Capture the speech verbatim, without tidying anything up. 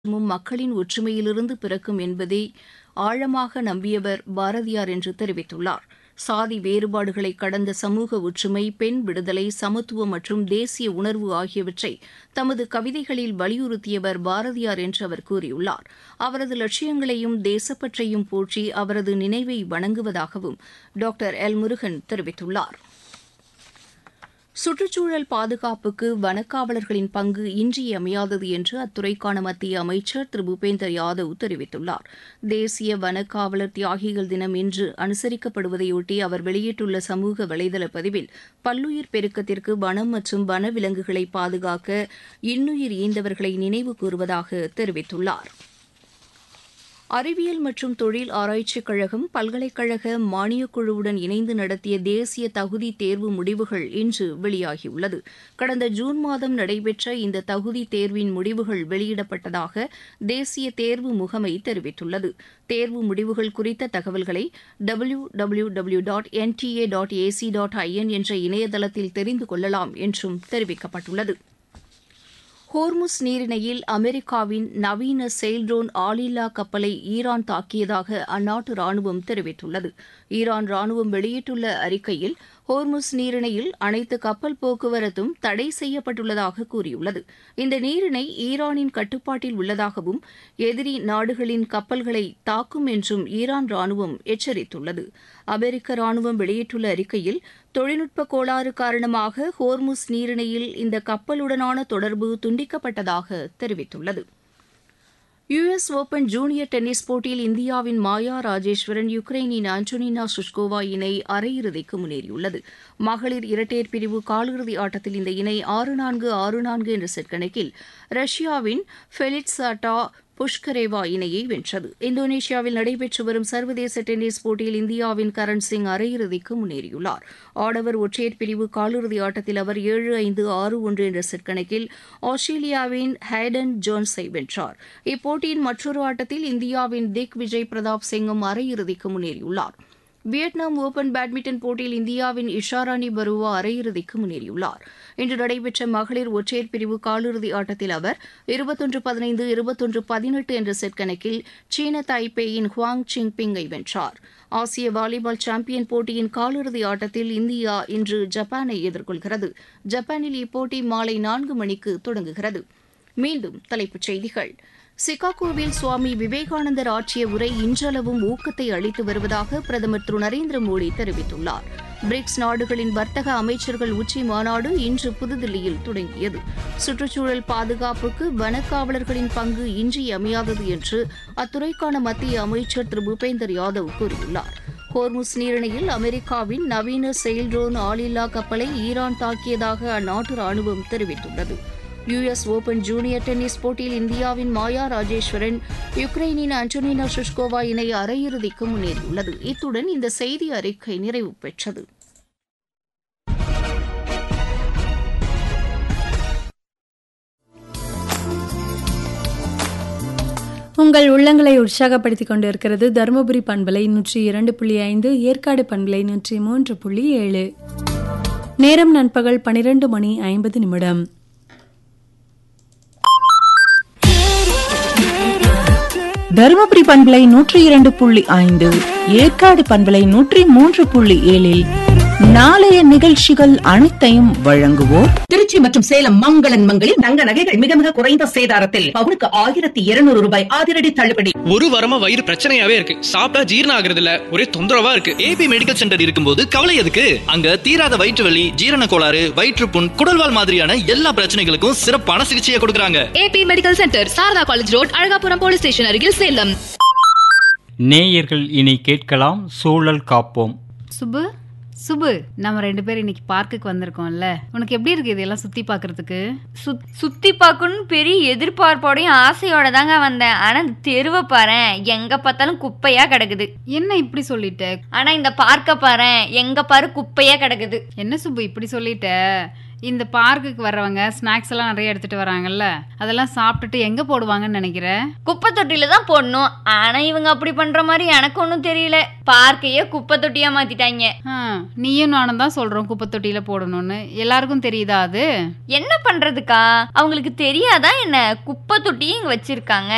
மும் மக்களின் ஒற்றுமையிலிருந்து பிறக்கும் என்பதை ஆழமாக நம்பியவர் பாரதியார் என்று தெரிவித்துள்ளார். சாதி வேறுபாடுகளை கடந்த சமூக ஒற்றுமை, பெண் விடுதலை, சமத்துவம் மற்றும் தேசிய உணர்வு ஆகியவற்றை தமது கவிதைகளில் வலியுறுத்தியவர் பாரதியார் என்று அவர் கூறியுள்ளார். அவரது லட்சியங்களையும் தேசப்பற்றையும் போற்றி அவரது நினைவை வணங்குவதாகவும் டாக்டர் எல் முருகன் தெரிவித்துள்ளார். சுற்றுச்சூழல் பாதுகாப்புக்கு வனக்காவலர்களின் பங்கு இன்றியமையாதது என்று அத்துறைக்கான மத்திய அமைச்சர் திரு பூபேந்தர் யாதவ் தெரிவித்துள்ளார். தேசிய வனக்காவலர் தியாகிகள் தினம் இன்று அனுசரிக்கப்படுவதையொட்டி அவர் வெளியிட்டுள்ள சமூக வலைதள பதிவில் பல்லுயிர் பெருக்கத்திற்கு வனம் மற்றும் வனவிலங்குகளை பாதுகாக்க இன்னுயிர் ஈந்தவர்களை நினைவு கூறுவதாக தெரிவித்துள்ளார். அறிவியல் மற்றும் தொழில் ஆராய்ச்சிக் கழகம் பல்கலைக்கழக மானியக் குழுவுடன் இணைந்து நடத்திய தேசிய தகுதி தேர்வு முடிவுகள் இன்று வெளியாகியுள்ளது. கடந்த ஜூன் மாதம் நடைபெற்ற இந்த தகுதி தேர்வின் முடிவுகள் வெளியிடப்பட்டதாக தேசிய தேர்வு முகமை தெரிவித்துள்ளது. தேர்வு முடிவுகள் குறித்த தகவல்களை W W W dot N D A dot AC dot I என் என்ற இணையதளத்தில் தெரிந்து கொள்ளலாம் என்றும் தெரிவிக்கப்பட்டுள்ளது. ஹோர்முஸ் நீரிணையில் அமெரிக்காவின் நவீன செயில்ட்ரோன் ஆளில்லா கப்பலை ஈரான் தாக்கியதாக அந்நாட்டு ராணுவம் தெரிவித்துள்ளது. ஈரான் ராணுவம் வெளியிட்டுள்ள அறிக்கையில் ஹோர்முஸ் நீரிணையில் அனைத்து கப்பல் போக்குவரத்தும் தடை செய்யப்பட்டுள்ளதாக கூறியுள்ளது. இந்த நீரிணை ஈரானின் கட்டுப்பாட்டில் உள்ளதாகவும் எதிரி நாடுகளின் கப்பல்களை தாக்கும் என்றும் ஈரான் ராணுவம் எச்சரித்துள்ளது. அமெரிக்க ராணுவம் வெளியிட்டுள்ள அறிக்கையில் தொழில்நுட்ப கோளாறு காரணமாக ஹோர்முஸ் நீரிணையில் இந்த கப்பலுடனான தொடர்பு துண்டிக்கப்பட்டதாக தெரிவித்துள்ளது. U S open junior tennis போட்டியில் இந்தியாவின் மாயா ராஜேஸ்வரன் யுக்ரைனின் ஆண்டோனினா சுஷ்கோவா இணை அரையிறுதிக்கு முன்னேறியுள்ளது. மகளிர் இரட்டையர் பிரிவு காலிறுதி ஆட்டத்தில் இந்த இணை ஆறு நான்கு ஆறு நான்கு என்ற செட் கணக்கில் ரஷ்யாவின் ஃபெலிட்சாட்டா புஷ்கரேவா இணையை வென்றது. இந்தோனேஷியாவில் நடைபெற்று வரும் சர்வதேச டென்னிஸ் போட்டியில் இந்தியாவின் கரண் சிங் அரையிறுதிக்கு முன்னேறியுள்ளார். ஆடவர் ஒற்றையர் பிரிவு காலிறுதி ஆட்டத்தில் அவர் ஏழு ஐந்து ஆறு ஒன்று என்ற செட் கணக்கில் ஆஸ்திரேலியாவின் ஹேடன் ஜோன்ஸை வென்றார். இப்போட்டியின் மற்றொரு ஆட்டத்தில் இந்தியாவின் திக் விஜய் பிரதாப் சிங்கும் அரையிறுதிக்கு முன்னேறியுள்ளார். வியட்நாம் ஓபன் பேட்மிண்டன் போட்டியில் இந்தியாவின் இஷாராணி பருவா அரையிறுதிக்கு முன்னேறியுள்ளார். இன்று நடைபெற்ற மகளிர் ஒற்றையர் பிரிவு காலிறுதி ஆட்டத்தில் அவர் இருபத்தொன்று பதினைந்து இருபத்தொன்று பதினெட்டு என்ற செட் கணக்கில் சீன தாய்பேயின் ஹுவாங் சிங்பிங்கை வென்றார். ஆசிய வாலிபால் சாம்பியன் போட்டியின் காலிறுதி ஆட்டத்தில் இந்தியா இன்று ஜப்பானை எதிர்கொள்கிறது. ஜப்பானில் இப்போட்டி மாலை நான்கு மணிக்கு தொடங்குகிறது. மீண்டும் தலைப்புச் செய்திகள். சிகாகோவில் சுவாமி விவேகானந்தர் ஆற்றிய உரை இன்றளவும் ஊக்கத்தை அளித்து வருவதாக பிரதமர் திரு நரேந்திர மோடி தெரிவித்துள்ளார். பிரிக்ஸ் நாடுகளின் வர்த்தக அமைச்சர்கள் உச்சி மாநாடு இன்று புதுதில்லியில் தொடங்கியது. சுற்றுச்சூழல் பாதுகாப்புக்கு வனக்காவலர்களின் பங்கு இன்றியமையாதது என்று அத்துறைக்கான மத்திய அமைச்சர் திரு பூபேந்தர் யாதவ் கூறியுள்ளார். ஹோர்முஸ் நீரிணையில் அமெரிக்காவின் நவீன செயில்ட்ரோன் ஆளில்லா கப்பலை ஈரான் தாக்கியதாக அந்நாட்டு ராணுவம் தெரிவித்துள்ளது. U S open junior tennis போட்டியில் இந்தியாவின் மாயா ராஜேஸ்வரன் யுக்ரைனின் ஆண்டோனினா சுஷ்கோவா இணை அரையிறுதிக்கு முன்னேறியுள்ளது. இத்துடன் இந்த செய்தி அறிக்கை நிறைவு பெற்றது. உங்கள் உள்ளங்களை உற்சாகப்படுத்திக் கொண்டு இருக்கிறது தருமபுரி பண்பலை நூற்றி இரண்டு புள்ளி ஐந்து, ஏற்காடு பண்பலை நூற்றி மூன்று புள்ளி ஏழு. நேரம் நண்பகல் பனிரெண்டு மணி ஐம்பது நிமிடம். தருமபுரி பண்பலை நூற்றி இரண்டு புள்ளி ஐந்து, ஏற்காடு பண்பலை நூற்றி மூன்று புள்ளி ஏழில் நாளைய நிகழ்ச்சிகள் அனைத்தையும் வழங்குவோம். திருச்சி மற்றும் சேலம் மங்களன் மங்களில் தங்க நகைகள் மிக மிக குறைந்த சேதாரத்தில் பவுனுக்கு ஆயிரத்தி இருநூறு ரூபாய் அதிரடி தள்ளுபடி. ஒரு வாரமா வயிறு பிரச்சனையாவே இருக்கு, சாப்பிட்டா ஜீரணம் ஆகுறது இல்ல, ஒரே தொந்தரவா இருக்கு. ஏபி மெடிக்கல் சென்டர் இருக்கும்போது கவலை எதுக்கு? அங்க தீராத வயிற்று வலி, ஜீரண கோளாறு, வயிற்றுப்புண், குடல்வால் மாதிரியான எல்லா பிரச்சனைகளுக்கும் சிறப்பான சிகிச்சையை கொடுக்கறாங்க. AB medical centre, Saradha college road, Alagapuram police station அருகில், சேலம். நேயர்கள் இனி கேட்கலாம் சூழல் காப்போம். சுபு சுபு நம்ம ரெண்டு பேரும் இன்னைக்கு பார்க்குக்கு வந்திருக்கோம்ல, உனக்கு எப்படி இருக்கு இதெல்லாம் சுத்தி பாக்குறதுக்கு? சுத்தி பார்க்கணும் பெரிய எதிர்பார்ப்போடையும் ஆசையோட தாங்க வந்தேன். ஆனா தெருவை பாரு, எங்க பார்த்தாலும் குப்பையா கிடக்குது. என்ன இப்படி சொல்லிட்ட? ஆனா இந்த பார்க்க பாரு, எங்க பாரு குப்பையா கிடக்குது. என்ன சுபு இப்படி சொல்லிட்ட? இந்த பார்க்குக்கு வர்றவங்க ஸ்நாக்ஸ் எல்லாம் நிறைய எடுத்துட்டு வராங்கல்ல, அதெல்லாம் சாப்பிட்டுட்டு எங்க போடுவாங்கன்னு நினைக்கிற? குப்பை தொட்டில தான் போடணும். ஆனா இவங்க அப்படி பண்ற மாதிரி எனக்கு ஒன்னும் தெரியல. பார்க்கையே குப்பை தொட்டியா மாத்திட்டாங்க. நீயும் நானும் தான் சொல்றோம் குப்பை தொட்டியில போடணும்னு. எல்லாருக்கும் தெரியுதா அது? என்ன பண்றதுக்கா? அவங்களுக்கு தெரியாதா என்ன? குப்பை தொட்டியும் இங்க வச்சிருக்காங்க.